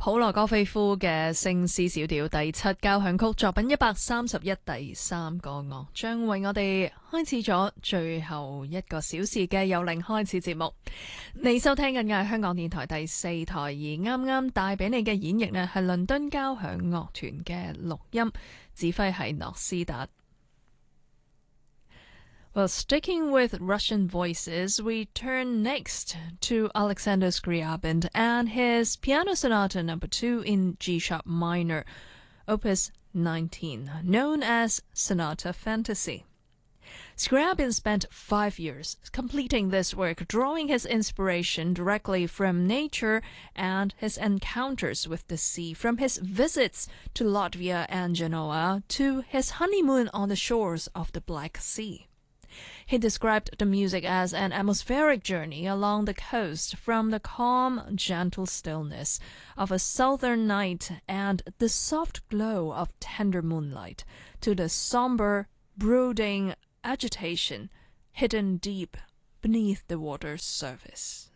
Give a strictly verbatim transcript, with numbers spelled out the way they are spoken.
普羅戈菲夫嘅聖詩小調第七交響曲作品一百三十一第三個樂章，為我哋開始咗最後一個小時嘅由零開始節目。你收聽緊嘅係香港電台第四台，而啱啱帶俾你嘅演繹呢係倫敦交響樂團嘅錄音，指揮係諾斯達。Well, sticking with Russian voices, we turn next to Alexander Scriabin and his Piano Sonata Number Two in G-sharp minor, Opus nineteen, known as Sonata Fantasy. Scriabin spent five years completing this work, drawing his inspiration directly from nature and his encounters with the sea, from his visits to Latvia and Genoa to his honeymoon on the shores of the Black Sea. He described the music as an atmospheric journey along the coast, from the calm, gentle stillness of a southern night and the soft glow of tender moonlight, to the somber, brooding agitation hidden deep beneath the water's surface.